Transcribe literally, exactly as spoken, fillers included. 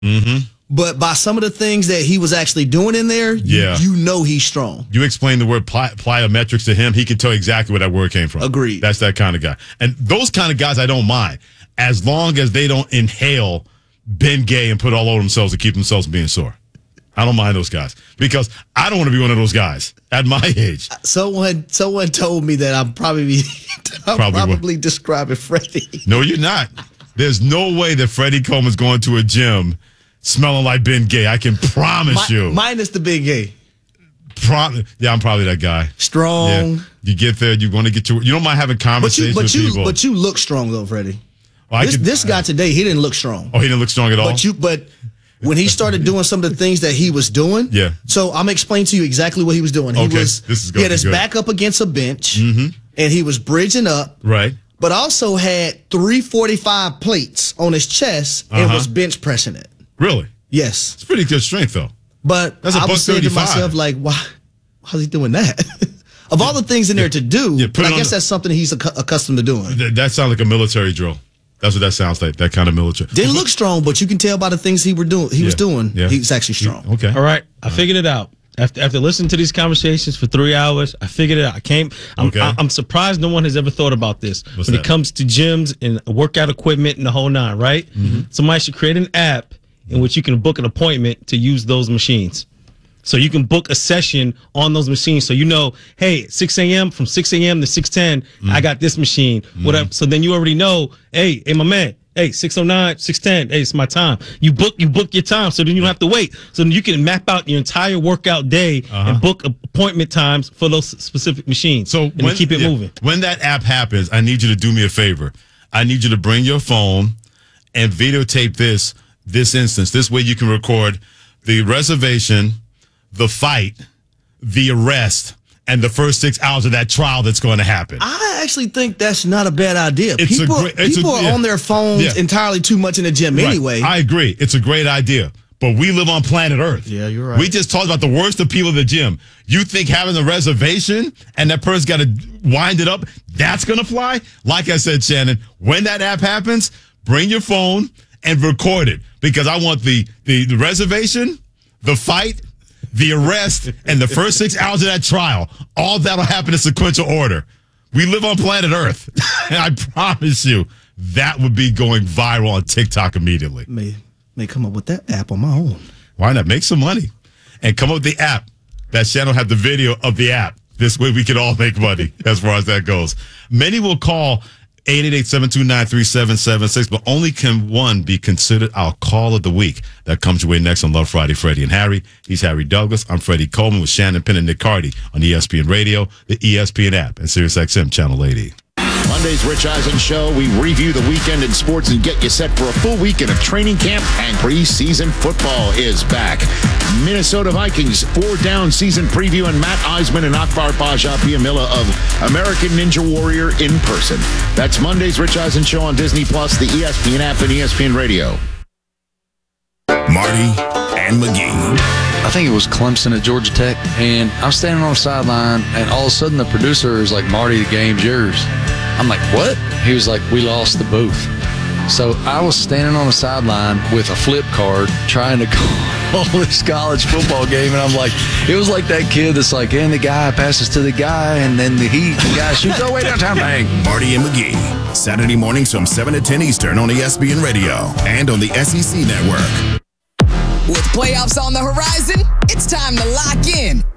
Mm-hmm. But by some of the things that he was actually doing in there, you, yeah. you know he's strong. You explain the word ply- plyometrics to him, he can tell exactly where that word came from. Agreed. That's that kind of guy. And those kind of guys I don't mind, as long as they don't inhale Bengay and put all over themselves to keep themselves from being sore. I don't mind those guys because I don't want to be one of those guys at my age. Someone someone told me that I'm probably, I'm Probably probably describing Freddie. No, you're not. There's no way that Freddie Coleman's going to a gym smelling like Bengay. I can promise Mi- you. Minus the Bengay. Pro- yeah, I'm probably that guy. Strong. Yeah. You get there, you want to get to. You don't mind having But you, conversations but with you, people. but you look strong though, Freddie. Well, This, could, this guy today, he didn't look strong. Oh, he didn't look strong at all. But you, but when he started doing some of the things that he was doing, yeah. So I'm gonna explain to you exactly what he was doing. He okay. was this is he had his good. back up against a bench, mm-hmm. and he was bridging up, right? But also had three forty-five plates on his chest and uh-huh. was bench pressing it. Really? Yes. It's pretty good strength though. But That's a I was saying to thirty-five. myself, like, why? How's he doing that? Of all the things in there to do, Yeah, but I guess the, that's something he's ac- accustomed to doing. Th- that sounds like a military drill. That's what that sounds like. That kind of military. Didn't look strong, but you can tell by the things he were doing. He yeah. was doing. Yeah. He's actually strong. Okay. All right. I figured it out. After after listening to these conversations for three hours, I figured it out. I came. I'm, Okay. I, I'm surprised no one has ever thought about this What's when that? it comes to gyms and workout equipment and the whole nine. Right? Mm-hmm. Somebody should create an app in which you can book an appointment to use those machines. So you can book a session on those machines. So you know, hey, six a.m. from six a.m. to six ten, mm. I got this machine. Mm. Whatever. So then you already know, hey, hey, my man, hey, six oh nine, six ten, hey, it's my time. You book you book your time, so then you don't have to wait. So then you can map out your entire workout day uh-huh. and book appointment times for those specific machines. So and when, keep it yeah, moving. When that app happens, I need you to do me a favor. I need you to bring your phone and videotape this this instance. This way you can record the reservation, the fight, the arrest, and the first six hours of that trial that's going to happen. I actually think that's not a bad idea. It's people a great, it's people a, are yeah. on their phones yeah. entirely too much in the gym right. anyway. I agree. It's a great idea. But we live on planet Earth. Yeah, you're right. We just talked about the worst of people in the gym. You think having a reservation and that person's got to wind it up, that's going to fly? Like I said, Shannon, when that app happens, bring your phone and record it. Because I want the, the, the reservation, the fight, the arrest, and the first six hours of that trial. All that'll happen in sequential order. We live on planet Earth. And I promise you, that would be going viral on TikTok immediately. May may come up with that app on my own. Why not? Make some money. And come up with the app. That Shannon will have the video of the app. This way we can all make money as far as that goes. Many will call eight eight eight, seven two nine, three seven seven six, but only can one be considered our call of the week. That comes your way next on Love Friday, Freddie and Harry. He's Harry Douglas. I'm Freddie Coleman with Shannon Penn and Nick Cardy on E S P N Radio, the E S P N app, and SiriusXM Channel eighty. Monday's Rich Eisen Show. We review the weekend in sports and get you set for a full weekend of training camp, and preseason football is back. Minnesota Vikings four-down season preview, and Matt Eisman and Akbar Baja Biamila of American Ninja Warrior in person. That's Monday's Rich Eisen Show on Disney Plus, the E S P N app, and E S P N Radio. Marty and McGee. I think it was Clemson at Georgia Tech, and I'm standing on the sideline, and all of a sudden the producer is like, Marty, the game's yours. I'm like, what? He was like, we lost the booth. So I was standing on the sideline with a flip card trying to call this college football game, and I'm like, it was like that kid that's like, and the guy passes to the guy, and then the, he, the guy shoots, oh, way downtown, bang. Marty and McGee, Saturday mornings from seven to ten Eastern on E S P N Radio and on the S E C Network. With playoffs on the horizon, it's time to lock in